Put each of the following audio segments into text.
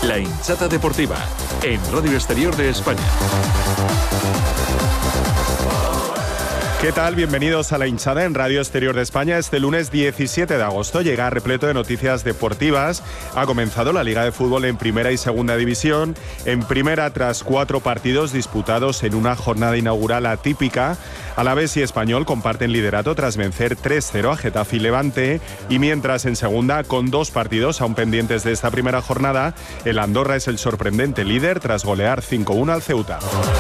La hinchada deportiva, en Radio Exterior de España. ¿Qué tal? Bienvenidos a La Hinchada en Radio Exterior de España. Este lunes 17 de agosto llega repleto de noticias deportivas. Ha comenzado la Liga de Fútbol en Primera y Segunda División. En Primera, tras 4 partidos disputados en una jornada inaugural atípica, Alavés y Español comparten liderato tras vencer 3-0 a Getafe y Levante. Y mientras en Segunda, con 2 partidos aún pendientes de esta primera jornada, el Andorra es el sorprendente líder tras golear 5-1 al Ceuta.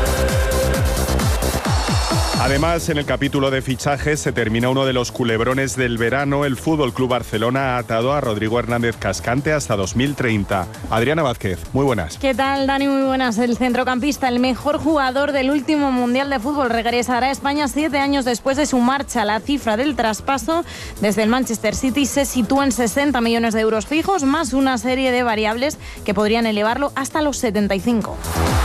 Además, en el capítulo de fichajes se termina uno de los culebrones del verano. El Fútbol Club Barcelona ha atado a Rodrigo Hernández Cascante hasta 2030. Adriana Vázquez, muy buenas. ¿Qué tal, Dani? Muy buenas. El centrocampista, el mejor jugador del último Mundial de Fútbol, regresará a España 7 años después de su marcha. La cifra del traspaso desde el Manchester City se sitúa en 60 millones de euros fijos, más una serie de variables que podrían elevarlo hasta los 75.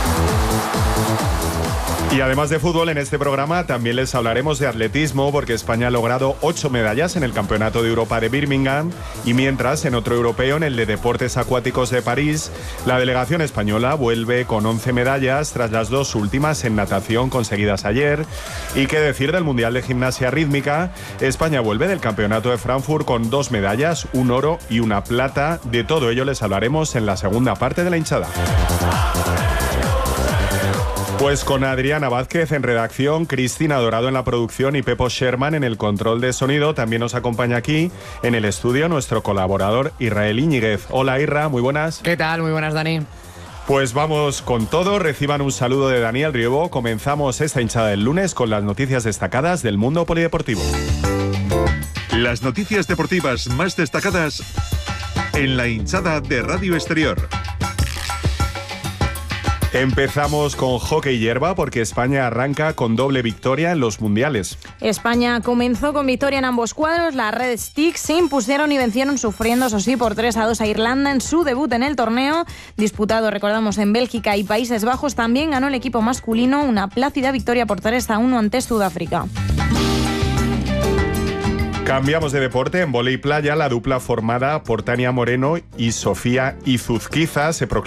Y además de fútbol, en este programa también les hablaremos de atletismo, porque España ha logrado 8 medallas en el Campeonato de Europa de Birmingham, y mientras en otro europeo, en el de Deportes Acuáticos de París, la delegación española vuelve con 11 medallas tras las 2 últimas en natación conseguidas ayer. Y qué decir del Mundial de Gimnasia Rítmica. España vuelve del Campeonato de Frankfurt con 2 medallas, un oro y una plata. De todo ello les hablaremos en la segunda parte de La Hinchada. Pues con Adriana Vázquez en redacción, Cristina Dorado en la producción y Pepo Sherman en el control de sonido. También nos acompaña aquí en el estudio nuestro colaborador Israel Íñiguez. Hola Irra, muy buenas. ¿Qué tal? Muy buenas, Dani. Pues vamos con todo. Reciban un saludo de Daniel Riebo. Comenzamos esta hinchada del lunes con las noticias destacadas del mundo polideportivo. Las noticias deportivas más destacadas en La Hinchada de Radio Exterior. Empezamos con hockey hierba, porque España arranca con doble victoria en los mundiales. España comenzó con victoria en ambos cuadros. Las Red Sticks se impusieron y vencieron, sufriendo, eso sí, por 3-2 a Irlanda en su debut en el torneo. Disputado, recordamos, en Bélgica y Países Bajos, también ganó el equipo masculino una plácida victoria por 3-1 ante Sudáfrica. Cambiamos de deporte. En vóley playa, la dupla formada por Tania Moreno y Sofía Izuzquiza se proclamó